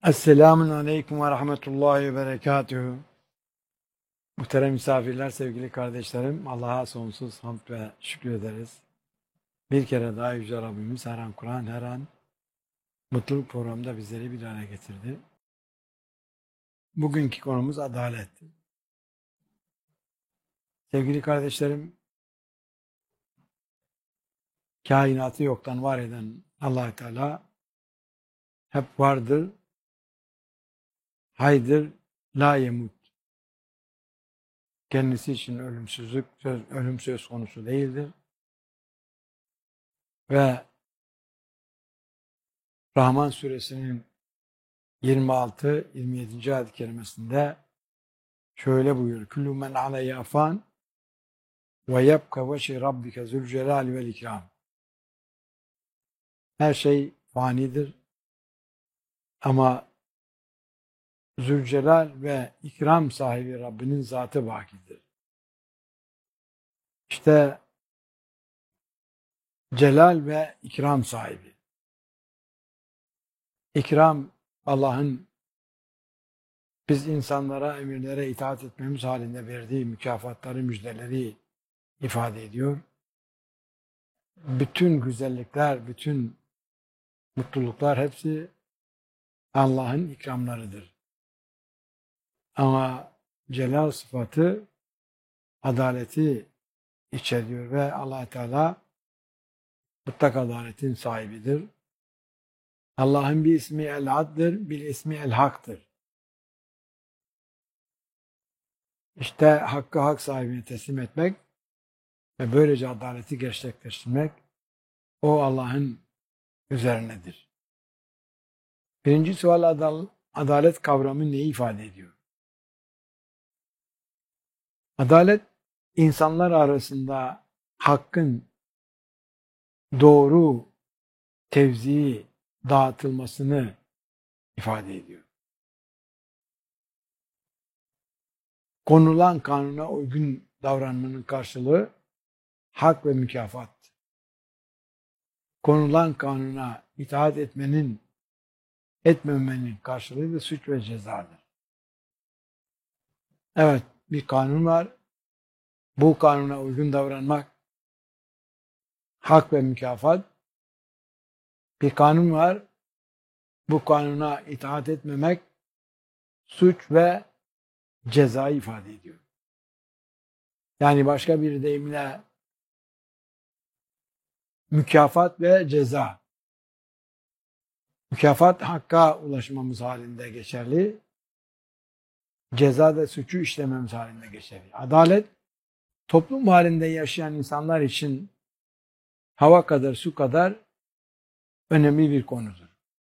Esselamun Aleyküm ve Rahmetullahi ve Berekatuhu. Muhterem misafirler, sevgili kardeşlerim, Allah'a sonsuz hamd ve şükür ederiz. Bir kere daha Yüce Rabbimiz her an Kur'an, her an mutluluk programında bizleri bir araya getirdi. Bugünkü konumuz adalet. Sevgili kardeşlerim, kainatı yoktan var eden Allah Teala hep vardır, haydır, la yemut. Kendisi için ölüm söz konusu değildir. Ve Rahman suresinin 26-27. ayet-i kerimesinde şöyle buyuruyor. Kullu men aleyha fan ve yebka veçhi rabbike zülcelali vel ikram. Her şey fanidir ama Zülcelal ve ikram sahibi Rabbinin zatı bakidir. İşte celal ve ikram sahibi. İkram Allah'ın biz insanlara, emirlere itaat etmemiz halinde verdiği mükafatları, müjdeleri ifade ediyor. Bütün güzellikler, bütün mutluluklar hepsi Allah'ın ikramlarıdır. Ama celal sıfatı adaleti içeriyor ve Allah Teala mutlak adaletin sahibidir. Allah'ın bir ismi el-ad'dır, bir ismi el-hak'tır. İşte hakkı hak sahibine teslim etmek ve böylece adaleti gerçekleştirmek o Allah'ın üzerinedir. Birinci sual adalet kavramı neyi ifade ediyor? Adalet insanlar arasında hakkın doğru tevzii dağıtılmasını ifade ediyor. Konulan kanuna uygun davranmanın karşılığı hak ve mükafat. Konulan kanuna itaat etmemenin karşılığı da suç ve cezadır. Evet, bir kanun var. Bu kanuna uygun davranmak hak ve mükafat. Bir kanun var. Bu kanuna itaat etmemek suç ve cezayı ifade ediyor. Yani başka bir deyimle mükafat ve ceza. Mükafat hakka ulaşmamız halinde geçerli. Ceza da suçu işlememiz halinde geçerli. Adalet toplum halinde yaşayan insanlar için hava kadar su kadar önemli bir konudur.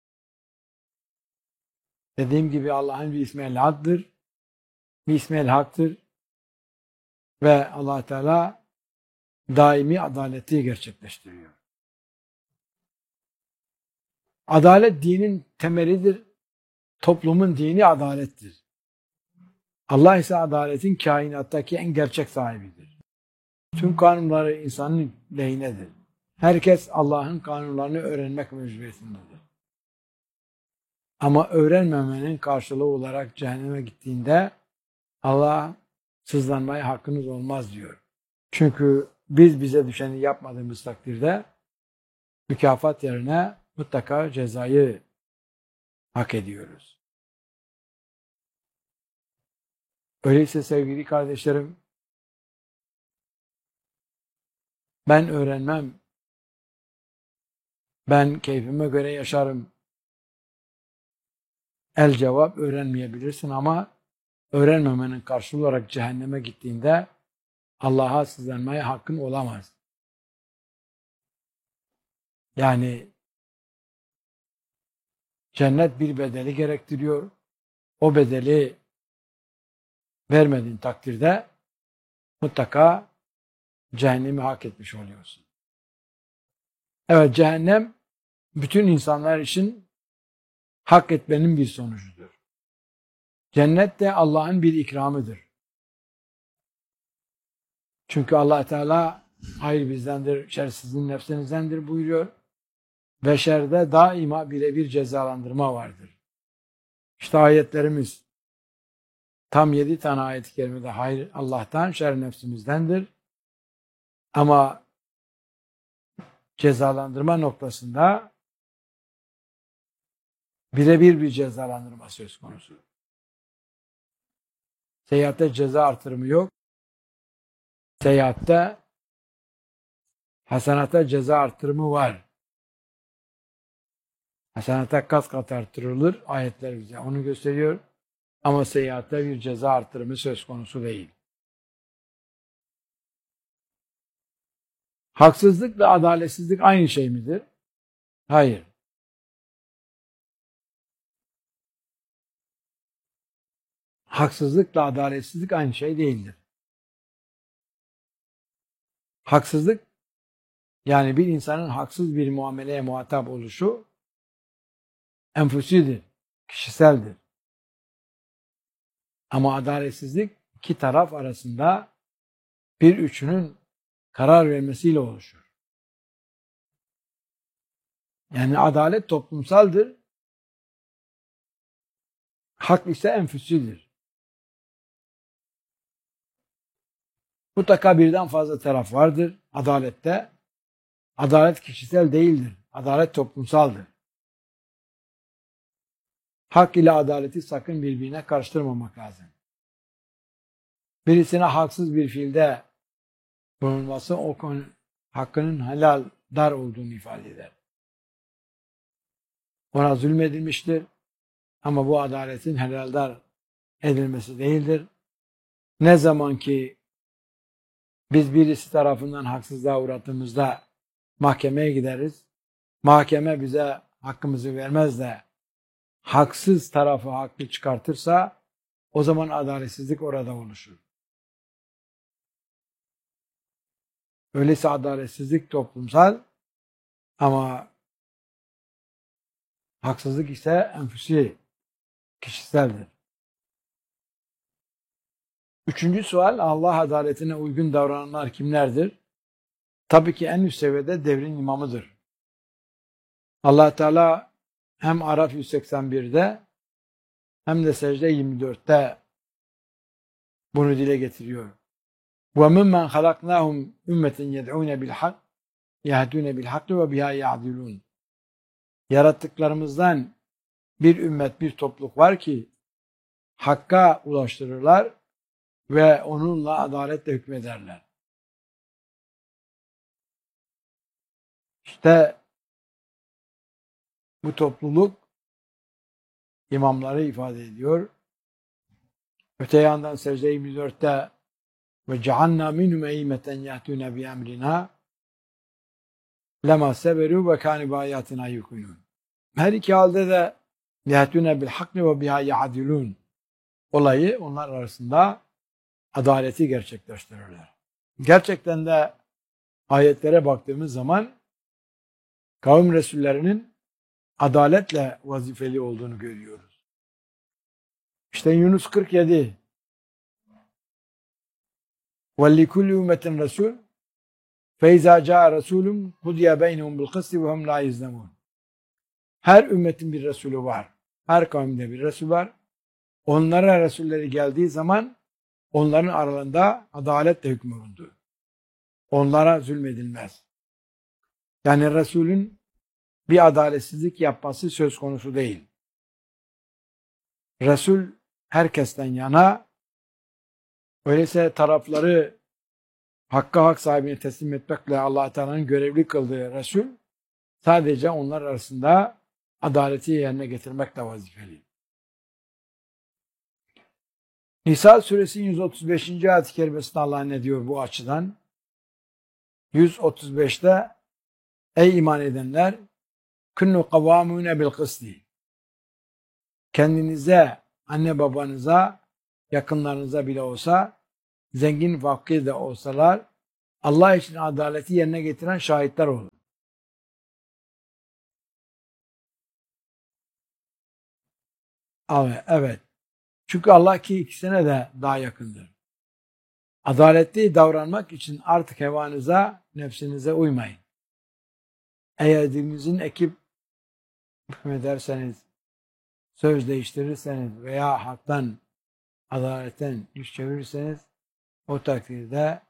Dediğim gibi Allah'ın bir ismi el-ad'dır, bir ismi el-haktır ve Allah Teala daimi adaleti gerçekleştiriyor. Adalet dinin temelidir. Toplumun dini adalettir. Allah ise adaletin kainattaki en gerçek sahibidir. Tüm kanunları insanın lehinedir. Herkes Allah'ın kanunlarını öğrenmek mecburiyetindedir. Ama öğrenmemenin karşılığı olarak cehenneme gittiğinde Allah sızlanmaya hakkınız olmaz diyor. Çünkü biz bize düşeni yapmadığımız takdirde mükafat yerine mutlaka cezayı hak ediyoruz. Öyleyse sevgili kardeşlerim, ben öğrenmem, ben keyfime göre yaşarım. El cevap öğrenmeyebilirsin ama öğrenmemenin karşılığı olarak cehenneme gittiğinde Allah'a sızlanmaya hakkın olamaz. Yani cennet bir bedeli gerektiriyor. O bedeli vermediğin takdirde mutlaka cehennemi hak etmiş oluyorsun. Evet, cehennem bütün insanlar için hak etmenin bir sonucudur. Cennet de Allah'ın bir ikramıdır. Çünkü Allah Teala hayır bizdendir, şer sizin nefsinizdendir buyuruyor. Ve şerde daima birebir cezalandırma vardır. İşte ayetlerimiz tam 7 tane ayet-i kerimede hayır Allah'tan, şer nefsimizdendir. Ama cezalandırma noktasında birebir bir cezalandırma söz konusu. Seyahatte ceza artırımı yok. Seyahatte hasenata ceza artırımı var. Hasenata kat kat artırılır. Ayetler bize onu gösteriyor. Ama seyahatte bir ceza artırımı söz konusu değil. Haksızlık ve adaletsizlik aynı şey midir? Hayır. Haksızlıkla adaletsizlik aynı şey değildir. Haksızlık, yani bir insanın haksız bir muameleye muhatap oluşu enfüsidir, kişiseldir. Ama adaletsizlik iki taraf arasında bir üçünün karar vermesiyle oluşur. Yani adalet toplumsaldır, hak ise enfüsidir. Mutlaka birden fazla taraf vardır adalette. Adalet kişisel değildir. Adalet toplumsaldır. Hak ile adaleti sakın birbirine karıştırmamak lazım. Birisine haksız bir fiilde bulunması o konu hakkının helal dar olduğunu ifade eder. Ona zulmedilmiştir ama bu adaletin helal dar edilmesi değildir. Ne zaman ki biz birisi tarafından haksızlığa uğrattığımızda mahkemeye gideriz. Mahkeme bize hakkımızı vermez de haksız tarafı haklı çıkartırsa o zaman adaletsizlik orada oluşur. Öyleyse adaletsizlik toplumsal ama haksızlık ise enfüsi, kişiseldir. Üçüncü sual, Allah adaletine uygun davrananlar kimlerdir? Tabii ki en üst seviyede devrin imamıdır. Allah Teala hem Araf 181'de hem de Secde 24'te bunu dile getiriyor. وَمِمَّنْ خَلَقْنَاهُمْ اُمَّةً يَدْعُونَ بِالْحَقِّ يَهْدُونَ بِالْحَقِّ وَبِهَا يَعْدِلُونَ. Yarattıklarımızdan bir ümmet, bir topluluk var ki hakka ulaştırırlar ve onunla adaletle hükmederler. İşte bu topluluk imamları ifade ediyor. Öte yandan Secde 24'te ve cealna minhum eymeten yahtuna bi emrina lema seberu ve kanu bi ayatina yuqinun. Her iki halde de yahtuna bil hakki ve biha ya'dilun olayı onlar arasında adaleti gerçekleştirirler. Gerçekten de ayetlere baktığımız zaman kavim resullerinin adaletle vazifeli olduğunu görüyoruz. İşte Yunus 47 وَلِكُلِّ اُمَّةٍ رَسُولٌ فَاِذَا جَاءَ رَسُولٌ قُضِيَ بَيْنَهُمْ بِالْقِسْطِ وَهُمْ لَا يُظْلَمُونَ. Her ümmetin bir Resulü var. Her kavimde bir Resul var. Onlara Resulleri geldiği zaman onların aralarında adaletle hükmolundu. Onlara zulmedilmez. Yani Resulün bir adaletsizlik yapması söz konusu değil. Resul herkesten yana, öyleyse tarafları hakka hak sahibine teslim etmekle Allah Teala'nın görevli kıldığı Resul sadece onlar arasında adaleti yerine getirmekle vazifeli. Nisa suresi 135. ayet-i kerimesinde Allah ne diyor bu açıdan? 135'te ey iman edenler künnu kavvamune bil kısti. Kendinize, anne babanıza, yakınlarınıza bile olsa, zengin fakir de olsalar Allah için adaleti yerine getiren şahitler olun. Evet. Çünkü Allah ki ikisine de daha yakındır. Adaletli davranmak için artık hevanıza, nefsinize uymayın. Eğer dininizin ekip hükmederseniz söz değiştirirseniz veya haktan, adaletten yüz çevirirseniz o takdirde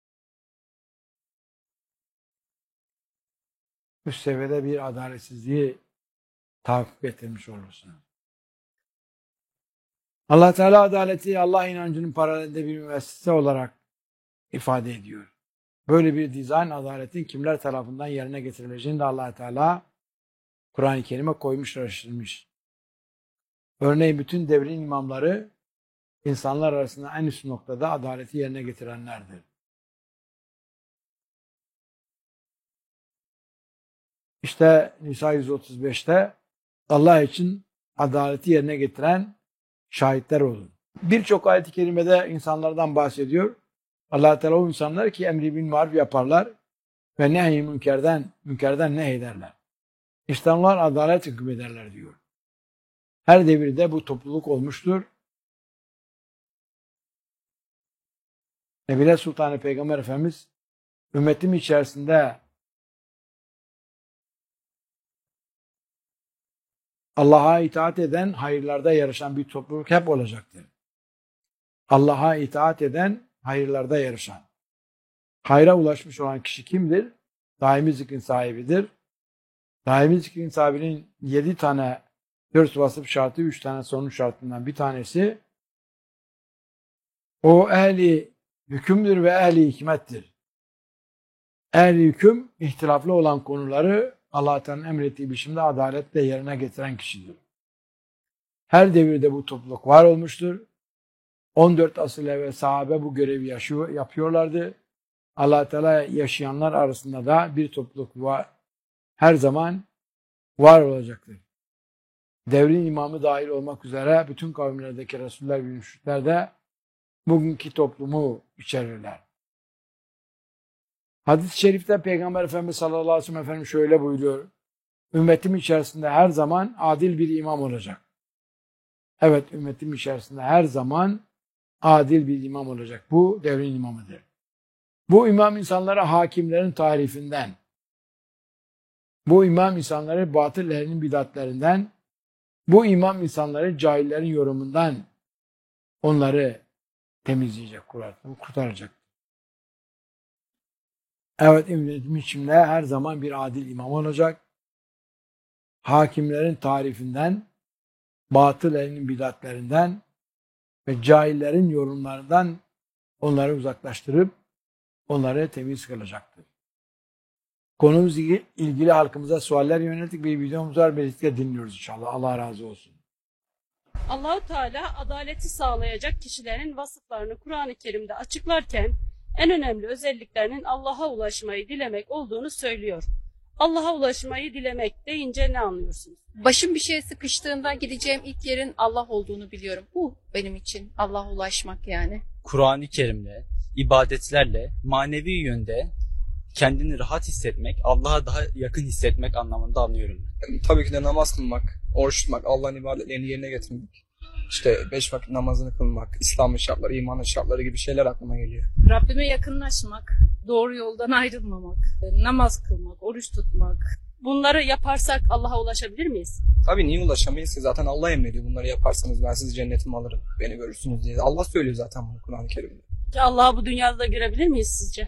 üst seviyede bir adaletsizliği tahakkuk ettirmiş olursunuz. Allah Teala adaleti Allah inancının paralelinde bir müessese olarak ifade ediyor. Böyle bir dizayn adaletin kimler tarafından yerine getirileceğini de Allah Teala Kur'an-ı Kerim'e koymuş, araştırmış. Örneğin bütün devrin imamları insanlar arasında en üst noktada adaleti yerine getirenlerdir. İşte Nisa 135'te Allah için adaleti yerine getiren şahitler olun. Birçok ayet-i kerimede insanlardan bahsediyor. Allah Teala o insanlar ki emri bil maruf yaparlar ve nehy-i münkerden nehyederler. İşte onlar adalet hükmederler diyor. Her devirde bu topluluk olmuştur. Nebile Sultanı Peygamber Efendimiz ümmetim içerisinde Allah'a itaat eden, hayırlarda yarışan bir topluluk hep olacaktır. Allah'a itaat eden, hayırlarda yarışan. Hayra ulaşmış olan kişi kimdir? Daimi zikrin sahibidir. Daimi zikrin sahibinin 7 tane 4 vasıf şartı, 3 tane sonuç şartından bir tanesi o ehli hükümdür ve ehli hikmettir. Ehli hüküm ihtilaflı olan konuları Allah Teala'nın emrettiği biçimde adaletle yerine getiren kişidir. Her devirde bu topluluk var olmuştur. 14 asıl evvel sahabe bu görevi yapıyorlardı. Allah Teala yaşayanlar arasında da bir topluluk var, her zaman var olacaktır. Devrin imamı dahil olmak üzere bütün kavimlerdeki Resuller ve müşrikler de bugünkü toplumu içerirler. Hadis-i şerifte Peygamber Efendimiz sallallahu aleyhi ve sellem şöyle buyuruyor. Ümmetim içerisinde her zaman adil bir imam olacak. Evet, ümmetim içerisinde her zaman adil bir imam olacak. Bu devrin imamıdır. Bu imam insanlara hakimlerin tarifinden, bu imam insanları batıl ehlinin bidatlerinden, bu imam insanları cahillerin yorumundan onları temizleyecek, kurtaracak. Evet, ümmetim içinde her zaman bir adil imam olacak. Hakimlerin tarifinden, batıl ehlinin bidatlerinden ve cahillerin yorumlarından onları uzaklaştırıp onları temiz kılacaktır. Konumuzla ilgili halkımıza sualler yönelttik. Bir videomuz var. Birlikte dinliyoruz inşallah. Allah razı olsun. Allah-u Teala adaleti sağlayacak kişilerin vasıflarını Kur'an-ı Kerim'de açıklarken en önemli özelliklerinin Allah'a ulaşmayı dilemek olduğunu söylüyor. Allah'a ulaşmayı dilemek deyince ne anlıyorsunuz? Başım bir şeye sıkıştığında gideceğim ilk yerin Allah olduğunu biliyorum. Bu benim için Allah'a ulaşmak yani. Kur'an-ı Kerim'le, ibadetlerle, manevi yönde kendini rahat hissetmek, Allah'a daha yakın hissetmek anlamında anlıyorum. Tabii ki de namaz kılmak, oruç tutmak, Allah'ın ibadetlerini yerine getirmek. İşte 5 vakit namazını kılmak, İslam'ın şartları, imanın şartları gibi şeyler aklıma geliyor. Rabbime yakınlaşmak, doğru yoldan ayrılmamak, namaz kılmak, oruç tutmak. Bunları yaparsak Allah'a ulaşabilir miyiz? Tabii niye ulaşamayız ki? Zaten Allah emrediyor. Bunları yaparsanız ben sizi cennetime alırım, beni görürsünüz diye. Allah söylüyor zaten bunu Kur'an-ı Kerim'de. Allah'ı bu dünyada da görebilir miyiz sizce?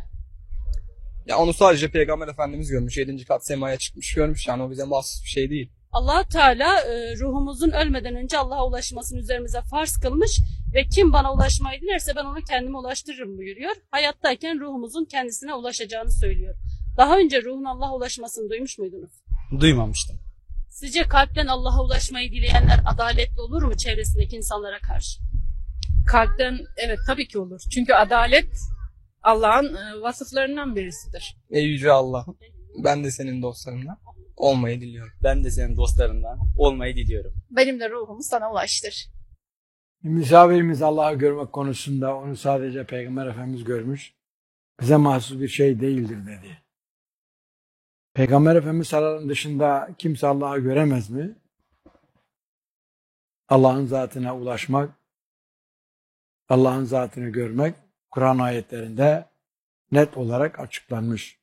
Ya onu sadece Peygamber Efendimiz görmüş. 7. kat semaya çıkmış görmüş. Yani o bize mahsus bir şey değil. Allah Teala ruhumuzun ölmeden önce Allah'a ulaşmasını üzerimize farz kılmış ve kim bana ulaşmayı dilerse ben onu kendime ulaştırırım buyuruyor. Hayattayken ruhumuzun kendisine ulaşacağını söylüyor. Daha önce ruhun Allah'a ulaşmasını duymuş muydunuz? Duymamıştım. Sizce kalpten Allah'a ulaşmayı dileyenler adaletli olur mu çevresindeki insanlara karşı? Kalpten evet tabii ki olur. Çünkü adalet Allah'ın vasıflarından birisidir. Ey yüce Allah, ben de senin dostlarından olmayı diliyorum. Ben de senin dostlarından olmayı diliyorum. Benim de ruhumu sana ulaştır. Misafirimiz Allah'ı görmek konusunda onu sadece Peygamber Efendimiz görmüş. Bize mahsus bir şey değildir dedi. Peygamber Efendimiz sallallahu aleyhi ve sellem dışında kimse Allah'ı göremez mi? Allah'ın zatına ulaşmak, Allah'ın zatını görmek Kur'an ayetlerinde net olarak açıklanmış.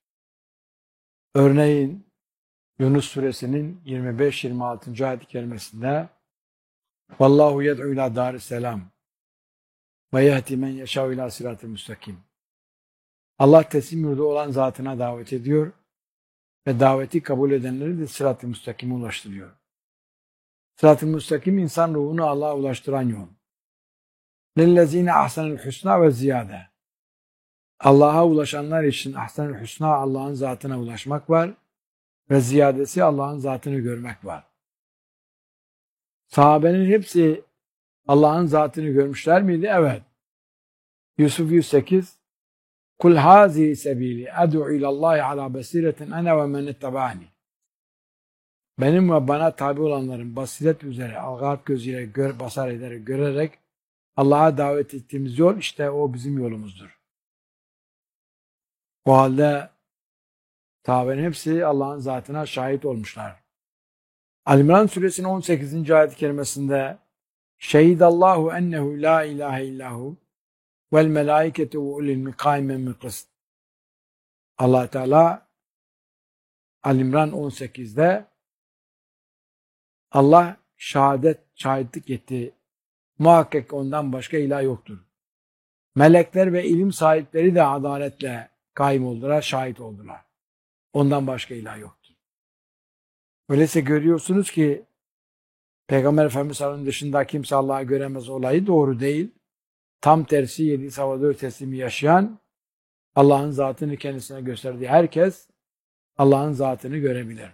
Örneğin Yunus suresinin 25-26. ayet-i kerimesinde Vallahu yed'u ila daris selam. Ve yehdi men yeşâ'u ila sırat-ı müstakim. Allah teslim yurdu olan zatına davet ediyor ve daveti kabul edenleri de sırat-ı müstakime ulaştırıyor. Sırat-ı müstakim insan ruhunu Allah'a ulaştıran yol. Lillezine ahsenel husna ve ziyade. Allah'a ulaşanlar için ahsenel husna Allah'ın zatına ulaşmak var ve ziyadesi Allah'ın zatını görmek var. Sahabenin hepsi Allah'ın zatını görmüşler miydi? Evet. Yusuf 108 Kul hazihi sebili ed'u ilallahi ala basiretin ana ve men ittabani. Benim ve bana tabi olanların basiret üzere, algıat gözüyle basar ederek, görerek Allah'a davet ettiğimiz yol işte o bizim yolumuzdur. O halde sahabenin hepsi Allah'ın zatına şahit olmuşlar. Ali-İmran suresinin 18. ayet-i kerimesinde Şehidallahu ennehu la ilahe illahu vel melaiketu ve ulil mikaimen min kıst. Allah Teala Ali-İmran 18'de Allah şahitlik etti. Muhakkak ondan başka ilah yoktur. Melekler ve ilim sahipleri de adaletle kaim oldular, şahit oldular. Ondan başka ilah yoktur. Öyleyse görüyorsunuz ki Peygamber Efendimiz Aleyhisselam'ın dışında kimse Allah'ı göremez olayı doğru değil. Tam tersi 7 Salvador teslimi yaşayan Allah'ın zatını kendisine gösterdiği herkes Allah'ın zatını görebilir.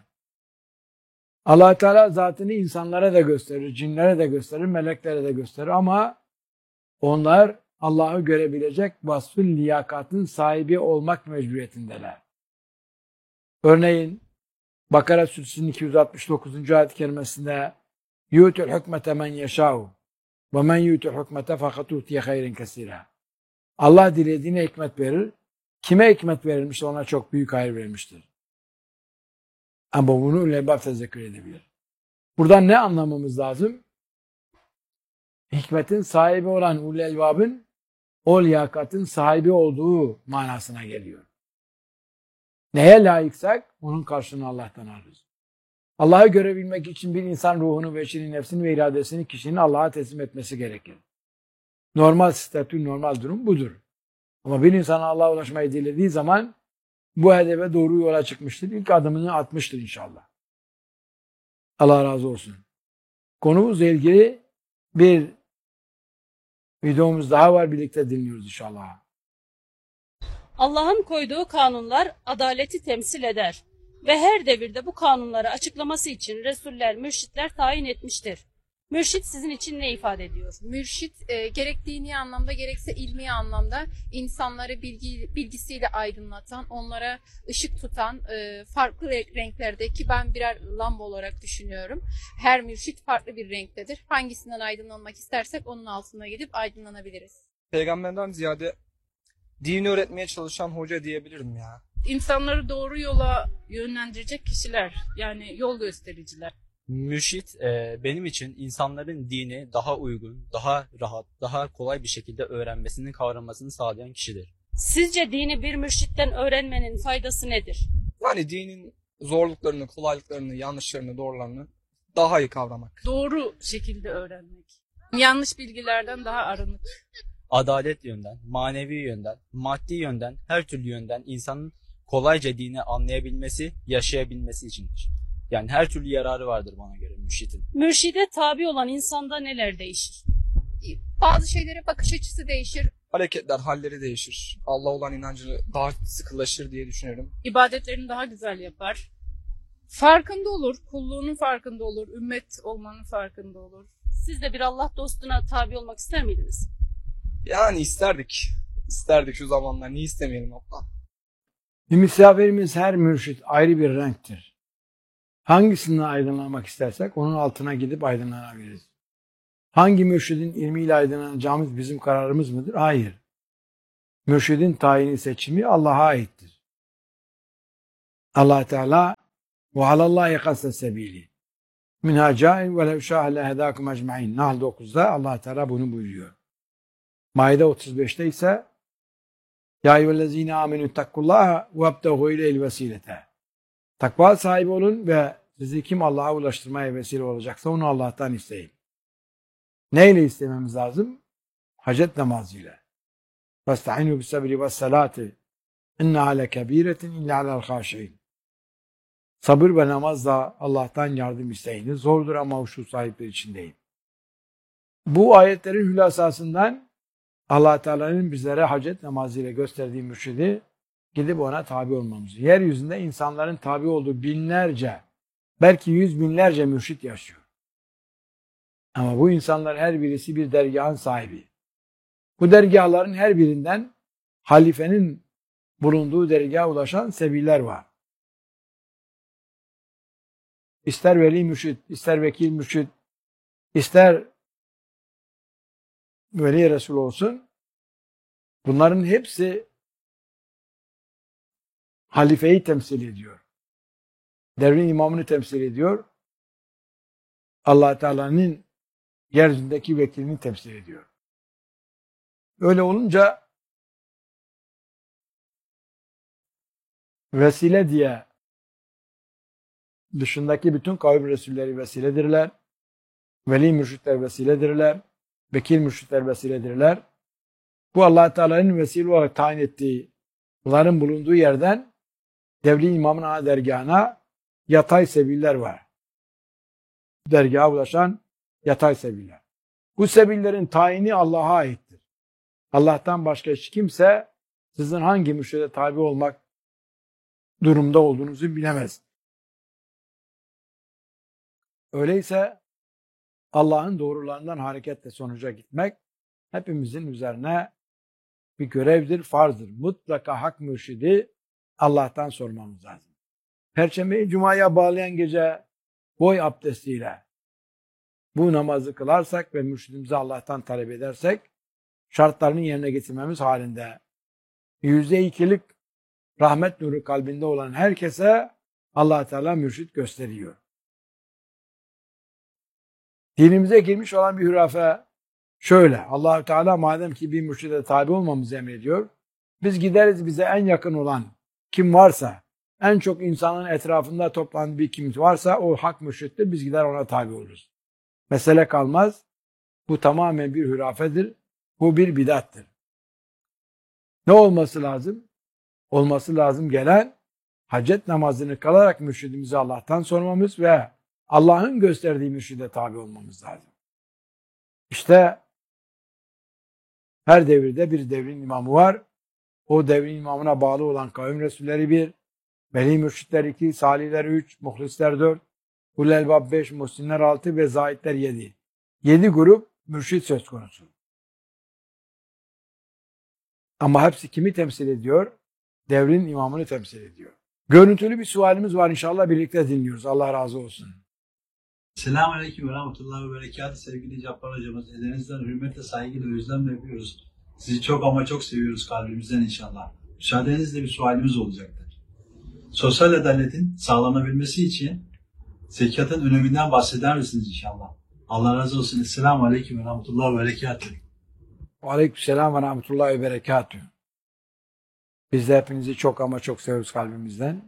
Allah Teala zatını insanlara da gösterir, cinlere de gösterir, meleklere de gösterir ama onlar Allah'ı görebilecek vasfın liyakatın sahibi olmak mecburiyetindeler. Örneğin Bakara Suresi'nin 269. ayet-i kerimesinde yu'tul hükmete men yeşâ'u ve men yu'tul hükmete fakat utiye hayrin kesîrâ. Allah dilediğine hikmet verir. Kime hikmet verilmiş ona çok büyük hayır verilmiştir. Ama bunu ulul albab tezekkür edebilir. Buradan ne anlamamız lazım? Hikmetin sahibi olan ulul albabın o liyakatın sahibi olduğu manasına geliyor. Neye layıksak onun karşılığını Allah'tan alırız. Allah'ı görebilmek için bir insan ruhunu, veçini, nefsini ve iradesini kişinin Allah'a teslim etmesi gerekir. Normal statü, normal durum budur. Ama bir insan Allah'a ulaşmayı dilediği zaman bu hedefe doğru yola çıkmıştır. İlk adımını atmıştır inşallah. Allah razı olsun. Konumuzla ilgili bir videomuz daha var. Birlikte dinliyoruz inşallah. Allah'ın koyduğu kanunlar adaleti temsil eder ve her devirde bu kanunları açıklaması için Resuller, mürşitler tayin etmiştir. Mürşit sizin için ne ifade ediyor? Mürşit gerek dini anlamda gerekse ilmi anlamda insanları bilgisiyle aydınlatan, onlara ışık tutan farklı renklerdeki ben birer lamba olarak düşünüyorum. Her mürşit farklı bir renktedir. Hangisinden aydınlanmak istersek onun altına gidip aydınlanabiliriz. Peygamberden ziyade dini öğretmeye çalışan hoca diyebilirim ya. İnsanları doğru yola yönlendirecek kişiler, yani yol göstericiler. Mürşit benim için insanların dini daha uygun, daha rahat, daha kolay bir şekilde öğrenmesini, kavramasını sağlayan kişidir. Sizce dini bir mürşitten öğrenmenin faydası nedir? Yani dinin zorluklarını, kolaylıklarını, yanlışlarını, doğrularını daha iyi kavramak. Doğru şekilde öğrenmek. Yanlış bilgilerden daha arınık. Adalet yönden, manevi yönden, maddi yönden, her türlü yönden insanın kolayca dini anlayabilmesi, yaşayabilmesi içindir. Yani her türlü yararı vardır bana göre mürşidin. Mürşide tabi olan insanda neler değişir? Bazı şeylere bakış açısı değişir. Hareketler, halleri değişir. Allah olan inancı daha sıkılaşır diye düşünüyorum. İbadetlerini daha güzel yapar. Farkında olur, kulluğunun farkında olur, ümmet olmanın farkında olur. Siz de bir Allah dostuna tabi olmak ister miydiniz? Yani isterdik. İsterdik şu zamanlar. Niye istemeyelim abla? Bir misafirimiz her mürşit ayrı bir renktir. Hangisinden aydınlanmak istersek onun altına gidip aydınlanabiliriz. Hangi mürşidin ilmiyle aydınlanacağımız bizim kararımız mıdır? Hayır. Mürşidin tayini seçimi Allah'a aittir. Allah Teala ve alallahi kasse sebili. Minha câin ve lev şâhe lehedâkum ecmaîn. Nahl 9'da Allah Teala bunu buyuruyor. Maide 35'te ise Ya eyyühellezîne âmenü ittakullâhe vebtegû ileyhil vesîlete. Takva sahibi olun ve sizi kim Allah'a ulaştırmaya vesile olacaksa onu Allah'tan isteyin. Neyle istememiz lazım? Hacet namazıyla. Vesta'inu bis sabri ve salati. İnneha lekebiretin illa alel haşiin. Sabır ve namazla Allah'tan yardım isteyiniz. Zordur ama huşu sahipleri için değil. Bu ayetlerin hülasasından Allah Teala'nın bizlere hacet namazıyla gösterdiği mürşidi gidip ona tabi olmamız. Yeryüzünde insanların tabi olduğu binlerce, belki yüz binlerce mürşit yaşıyor. Ama bu insanlar her birisi bir dergahın sahibi. Bu dergahların her birinden halifenin bulunduğu dergaha ulaşan sebiller var. İster veli mürşit, ister vekil mürşit, ister veli resul olsun, bunların hepsi halifeyi temsil ediyor. Devrin imamını temsil ediyor. Allah Teala'nın yeryüzündeki vekilini temsil ediyor. Öyle olunca vesile diye dışındaki bütün kavim resulleri vesiledirler. Veli mürşitler vesiledirler. Vekil mürşitler vesiledirler. Bu Allah Teala'nın vesile olarak tayin ettiği bunların bulunduğu yerden devrin imamın ana dergahına yatay sebiller var. Dergaha ulaşan yatay sebiller. Bu sebillerin tayini Allah'a aittir. Allah'tan başka hiç kimse sizin hangi mürşide tabi olmak durumda olduğunuzu bilemez. Öyleyse Allah'ın doğrularından hareketle sonuca gitmek hepimizin üzerine bir görevdir, farzdır. Mutlaka hak mürşidi Allah'tan sormamız lazım. Perşembeyi Cuma'ya bağlayan gece boy abdestiyle bu namazı kılarsak ve mürşidimizi Allah'tan talep edersek şartlarını yerine getirmemiz halinde %2'lik rahmet nuru kalbinde olan herkese Allah Teala mürşid gösteriyor. Dinimize girmiş olan bir hurafe şöyle: Allah Teala madem ki bir mürşide tabi olmamızı emrediyor, biz gideriz bize en yakın olan kim varsa, en çok insanın etrafında toplanan bir kim varsa o hak mürşittir, biz gider ona tabi oluruz. Mesele kalmaz. Bu tamamen bir hurafedir. Bu bir bidattır. Ne olması lazım? Olması lazım gelen hacet namazını kılarak mürşidimizi Allah'tan sormamız ve Allah'ın gösterdiği mürşide tabi olmamız lazım. İşte her devirde bir devrin imamı var. O devrin imamına bağlı olan kavim resulleri 1, veli mürşitler 2, salihler 3, muhlisler 4, ulul elbab 5, muhsinler 6 ve zahitler 7. 7 grup mürşit söz konusu. Ama hepsi kimi temsil ediyor? Devrin imamını temsil ediyor. Görüntülü bir sualimiz var, inşallah birlikte dinliyoruz. Allah razı olsun. Selamünaleyküm ve rahmetullahi ve berekatuhu sevgili Cabbar hocamız. Ellerinizden hürmetle, saygıyla, özlemle öpüyoruz. Sizi çok ama çok seviyoruz kalbimizden inşallah. Müsaadenizle bir sualimiz olacaktır. Sosyal adaletin sağlanabilmesi için zekatın öneminden bahseder misiniz inşallah? Allah razı olsun. Selamünaleyküm ve rahmetullahi ve berekatuhu. Aleykümselam ve rahmetullahi ve berekatuhu. Biz de hepinizi çok ama çok seviyoruz kalbimizden.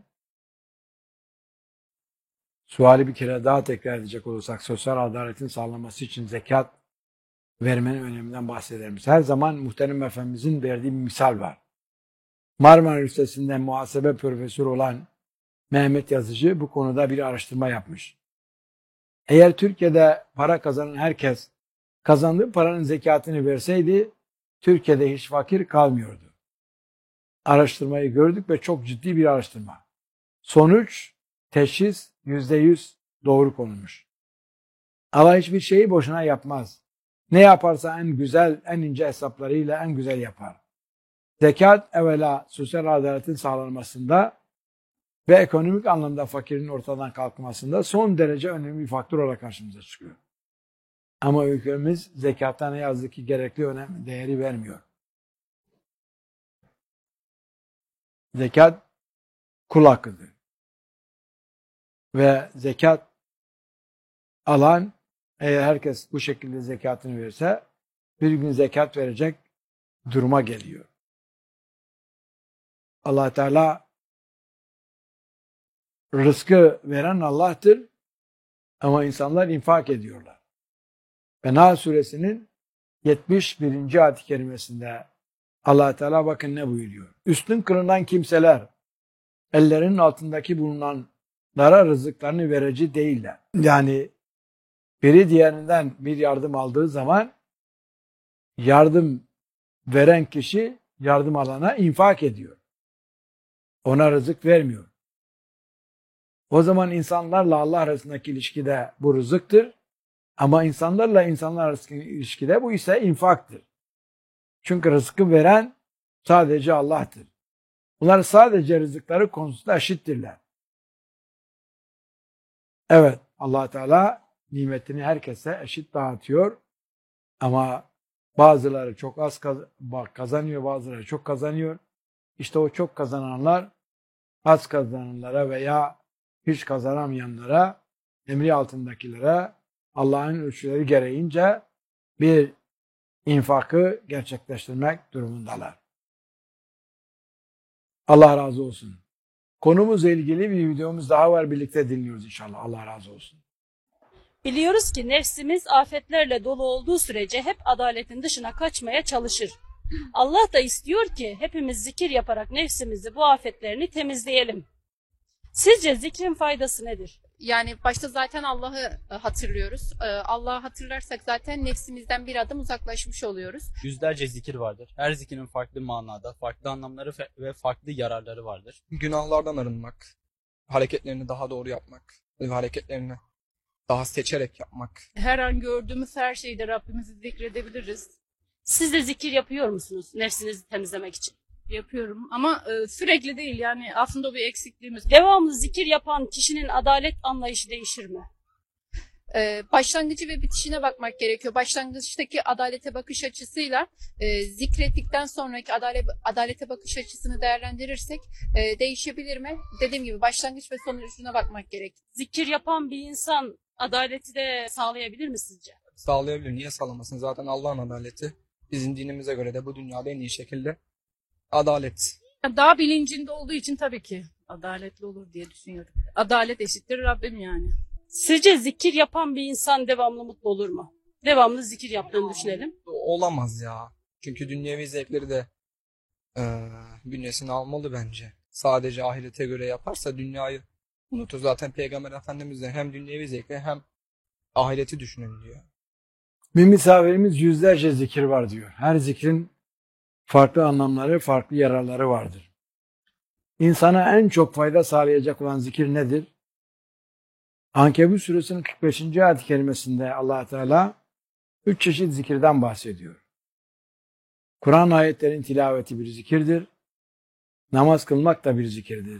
Suali bir kere daha tekrar edecek olursak, sosyal adaletin sağlanması için zekat vermenin öneminden bahseder miyiz? Her zaman muhterem Efendimizin verdiği bir misal var. Marmara Üniversitesi'nde muhasebe profesörü olan Mehmet Yazıcı bu konuda bir araştırma yapmış. Eğer Türkiye'de para kazanan herkes kazandığı paranın zekatını verseydi, Türkiye'de hiç fakir kalmıyordu. Araştırmayı gördük ve çok ciddi bir araştırma. Sonuç, teşhis %100 doğru konulmuş. Allah hiçbir şeyi boşuna yapmaz. Ne yaparsa en güzel, en ince hesaplarıyla en güzel yapar. Zekat evvela sosyal adaletin sağlanmasında ve ekonomik anlamda fakirin ortadan kalkmasında son derece önemli bir faktör olarak karşımıza çıkıyor. Ama ülkemiz zekata ne yazık ki gerekli önem, değeri vermiyor. Zekat kul hakkıdır. Ve zekat alan, eğer herkes bu şekilde zekatını verirse, bir gün zekat verecek duruma geliyor. Allah Teala rızkı veren Allah'tır ama insanlar infak ediyorlar. Ve Nahl suresinin 71. ayet-i kerimesinde Allah Teala bakın ne buyuruyor. Üstün kılınan kimseler ellerinin altındaki bulunanlara rızıklarını verici değiller. Yani biri diğerinden bir yardım aldığı zaman yardım veren kişi yardım alana infak ediyor. Ona rızık vermiyor. O zaman insanlarla Allah arasındaki ilişkide bu rızıktır. Ama insanlarla insanlar arasındaki ilişkide bu ise infaktır. Çünkü rızkı veren sadece Allah'tır. Bunlar sadece rızıkları konusunda eşittirler. Evet, Allah Teala nimetini herkese eşit dağıtıyor. Ama bazıları çok az kazanıyor, bazıları çok kazanıyor. İşte o çok kazananlar az kazananlara veya hiç kazanamayanlara, emri altındakilere Allah'ın ölçüleri gereğince bir infakı gerçekleştirmek durumundalar. Allah razı olsun. Konumuzla ilgili bir videomuz daha var. Birlikte dinliyoruz inşallah. Allah razı olsun. Biliyoruz ki nefsimiz afetlerle dolu olduğu sürece hep adaletin dışına kaçmaya çalışır. Allah da istiyor ki hepimiz zikir yaparak nefsimizi bu afetlerini temizleyelim. Sizce zikrin faydası nedir? Yani başta zaten Allah'ı hatırlıyoruz. Allah'ı hatırlarsak zaten nefsimizden bir adım uzaklaşmış oluyoruz. Yüzlerce zikir vardır. Her zikrin farklı manada, farklı anlamları ve farklı yararları vardır. Günahlardan arınmak, hareketlerini daha doğru yapmak ve hareketlerini daha seçerek yapmak. Her an gördüğümüz her şeyde Rabbimizi zikredebiliriz. Siz de zikir yapıyor musunuz nefsinizi temizlemek için? Yapıyorum ama sürekli değil, yani aslında o bir eksikliğimiz. Devamlı zikir yapan kişinin adalet anlayışı değişir mi? Başlangıcı ve bitişine bakmak gerekiyor. Başlangıçtaki adalete bakış açısıyla zikrettikten sonraki adalete bakış açısını değerlendirirsek değişebilir mi? Dediğim gibi başlangıç ve sonucuna bakmak gerek. Zikir yapan bir insan adaleti de sağlayabilir mi sizce? Sağlayabilir. Niye sağlamasın? Zaten Allah'ın adaleti. Bizim dinimize göre de bu dünyada en iyi şekilde adalet. Daha bilincinde olduğu için tabii ki adaletli olur diye düşünüyorum. Adalet eşittir Rabbim yani. Sizce zikir yapan bir insan devamlı mutlu olur mu? Devamlı zikir yaptığını düşünelim. Olamaz ya. Çünkü dünyevi zevkleri de bünyesine almalı bence. Sadece ahirete göre yaparsa dünyayı unutur. Zaten Peygamber Efendimiz de hem dünyevi zevkleri hem ahireti düşünün diyor. Bir misafirimiz yüzlerce zikir var diyor. Her zikrin farklı anlamları, farklı yararları vardır. İnsana en çok fayda sağlayacak olan zikir nedir? Ankebut suresinin 45. ayet-i kerimesinde Allah Teala 3 çeşit zikirden bahsediyor. Kur'an ayetlerin tilaveti bir zikirdir. Namaz kılmak da bir zikirdir.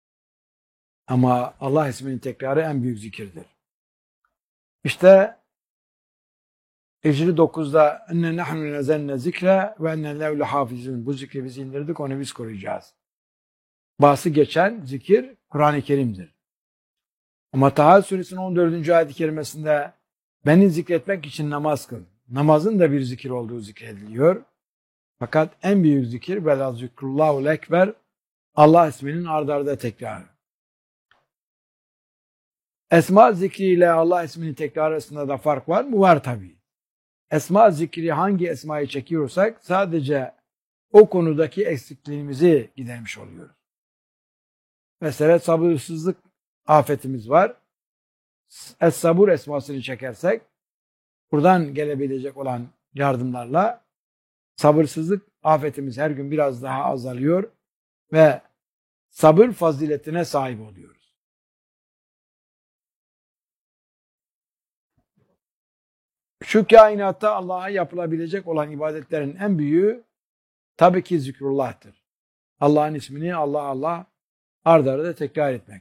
Ama Allah isminin tekrarı en büyük zikirdir. İşte Hicri 9'da enne nahnu nezenne zikre ve enne lehu lehafizun. Bu zikri biz indirdik, onu biz koruyacağız. Bahsi geçen zikir Kur'an-ı Kerim'dir. Ama Taha suresinin 14. ayet-i kerimesinde beni zikretmek için namaz kıl. Namazın da bir zikir olduğu zikrediliyor. Fakat en büyük zikir vela zikrullahul ekber, Allah isminin ard arda tekrarı. Esma zikriyle Allah isminin tekrar arasında da fark var mı? Var tabii. Esma zikri hangi esmayı çekiyorsak sadece o konudaki eksikliğimizi gidermiş oluyoruz. Mesela sabırsızlık afetimiz var. Es-sabur esmasını çekersek buradan gelebilecek olan yardımlarla sabırsızlık afetimiz her gün biraz daha azalıyor ve sabır faziletine sahip oluyoruz. Şu kainatta Allah'a yapılabilecek olan ibadetlerin en büyüğü tabii ki zikrullah'tır. Allah'ın ismini Allah Allah ard arda tekrar etmek.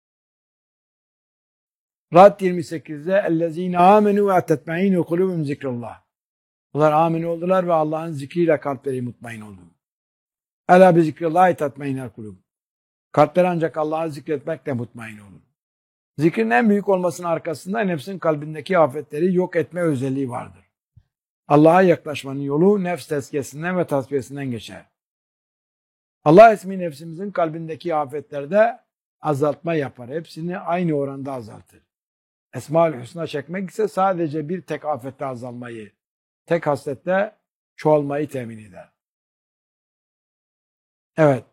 Rad 28'de اَلَّذ۪ينَ آمَنُوا وَاَتَّتْمَعِينُ وَقُلُوبُمْ zikrullah. Bunlar amin oldular ve Allah'ın zikriyle kalpleri mutmain oldu. Ela bi zikrillahi tatmainel kulub. Kalpler ancak Allah'ı zikretmekle mutmain olur. Zikrin en büyük olmasının arkasında nefsin kalbindeki afetleri yok etme özelliği vardır. Allah'a yaklaşmanın yolu nefs tezkiyesinden ve tasfiyesinden geçer. Allah ismi nefsimizin kalbindeki afetlerde azaltma yapar. Hepsini aynı oranda azaltır. Esma-ül Hüsna çekmek ise sadece bir tek afette azalmayı, tek haslette çoğalmayı temin eder. Evet.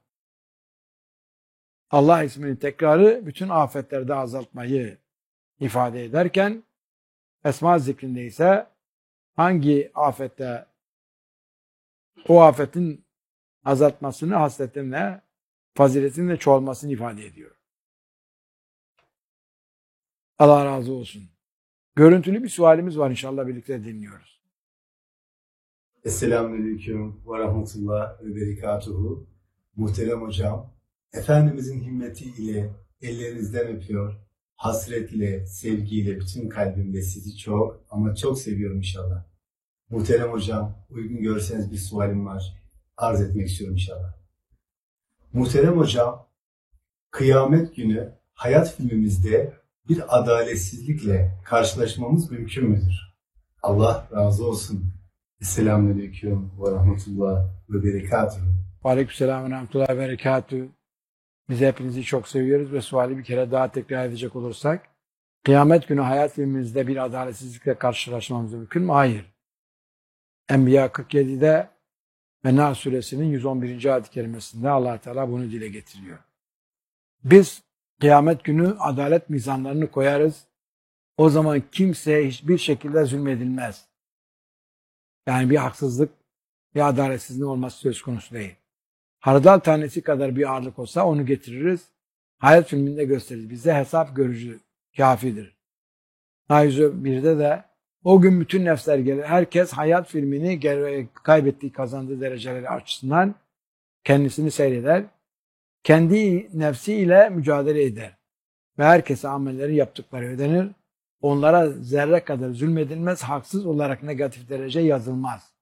Allah isminin tekrarı bütün afetlerde azaltmayı ifade ederken esma zikrinde ise hangi afette o afetin azaltmasını hasletinle, faziletinle çoğalmasını ifade ediyor. Allah razı olsun. Görüntülü bir sualimiz var, inşallah birlikte dinliyoruz. Selamünaleyküm ve rahmetullah ve berekatuhu. Muhterem hocam, Efendimizin himmetiyle ellerinizden öpüyor. Hasretle, sevgiyle, bütün kalbimle sizi çok ama çok seviyorum inşallah. Muhterem hocam, uygun görseniz bir sualim var. Arz etmek istiyorum inşallah. Muhterem hocam, kıyamet günü hayat filmimizde bir adaletsizlikle karşılaşmamız mümkün müdür? Allah razı olsun. Selamünaleyküm ve rahmetullah ve berekatuhu. Aleykümselam ve rahmetullah ve berekatuhu. Biz hepinizi çok seviyoruz ve suali bir kere daha tekrar edecek olursak, kıyamet günü hayat filmimizde bir adaletsizlikle karşılaşmamız mümkün mü? Hayır. Enbiya 47'de ve Nahl suresinin 111. ayet-i kerimesinde Allah Teala bunu dile getiriyor. Biz kıyamet günü adalet mizanlarını koyarız. O zaman kimseye hiçbir şekilde zulmedilmez. Yani bir haksızlık, bir adaletsizlik olması söz konusu değil. Hardal tanesi kadar bir ağırlık olsa onu getiririz. Hayat filminde gösteririz. Bize hesap görücü kafidir. Nahl 101'de de o gün bütün nefsler gelir. Herkes hayat filmini kaybettiği, kazandığı dereceleri açısından kendisini seyreder. Kendi nefsiyle mücadele eder. Ve herkese amelleri yaptıkları ödenir. Onlara zerre kadar zulmedilmez, haksız olarak negatif derece yazılmaz.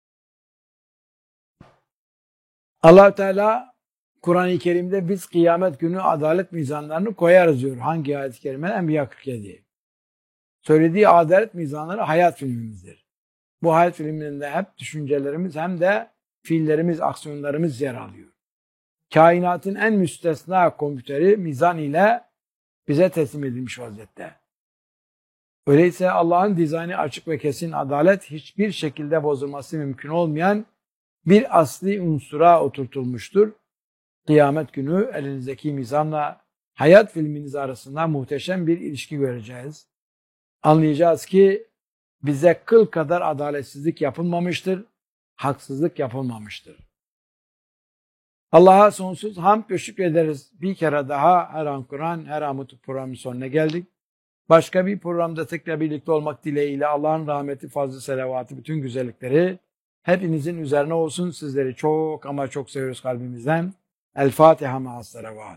Allah Teala Kur'an-ı Kerim'de biz kıyamet günü adalet mizanlarını koyarız diyor. Hangi ayet-i kerime? Enbiya 47. Söylediği adalet mizanları hayat filmimizdir. Bu hayat filminde hep düşüncelerimiz hem de fiillerimiz, aksiyonlarımız yer alıyor. Kainatın en müstesna kompüteri mizan ile bize teslim edilmiş vaziyette. Öyleyse Allah'ın dizaynı açık ve kesin adalet hiçbir şekilde bozulması mümkün olmayan bir asli unsura oturtulmuştur. Kıyamet günü elinizdeki mizanla hayat filminiz arasında muhteşem bir ilişki göreceğiz. Anlayacağız ki bize kıl kadar adaletsizlik yapılmamıştır, haksızlık yapılmamıştır. Allah'a sonsuz hamd ve şükrederiz. Bir kere daha her an Kur'an, her an Mutlu programın sonuna geldik. Başka bir programda tekrar birlikte olmak dileğiyle Allah'ın rahmeti, fazlı selavatı, bütün güzellikleri hepinizin üzerine olsun. Sizleri çok ama çok seviyoruz kalbimizden. El Fatiha ma'as salavat.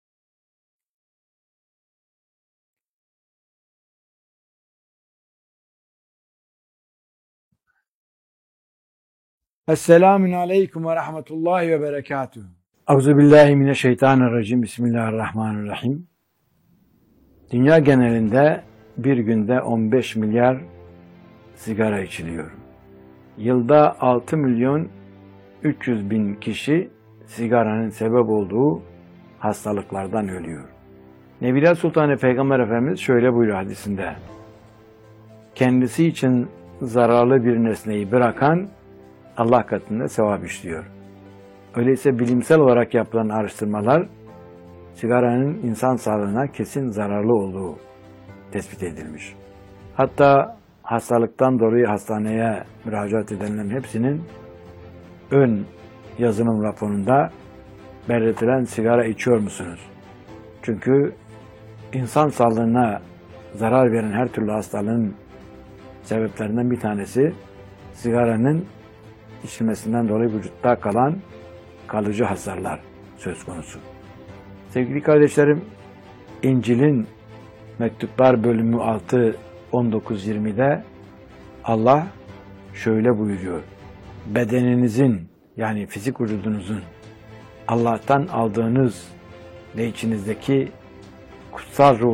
Esselamun aleyküm ve rahmetullahi ve berekatuhu. Euzubillahimineşşeytanirracim. Bismillahirrahmanirrahim. Dünya genelinde bir günde 15 milyar sigara içiliyor. Yılda 6 milyon 300 bin kişi sigaranın sebep olduğu hastalıklardan ölüyor. Nebiler Sultanı Peygamber Efendimiz şöyle buyuruyor hadisinde. Kendisi için zararlı bir nesneyi bırakan Allah katında sevap işliyor. Öyleyse bilimsel olarak yapılan araştırmalar sigaranın insan sağlığına kesin zararlı olduğu tespit edilmiş. Hatta hastalıktan dolayı hastaneye müracaat edenlerin hepsinin ön yazılım raporunda belirtilen sigara içiyor musunuz? Çünkü insan sağlığına zarar veren her türlü hastalığın sebeplerinden bir tanesi sigaranın içilmesinden dolayı vücutta kalan kalıcı hasarlar söz konusu. Sevgili kardeşlerim, İncil'in Mektuplar bölümü 6, 19-20'de Allah şöyle buyuruyor. Bedeninizin yani fizik vücudunuzun Allah'tan aldığınız ve içinizdeki kutsal ruh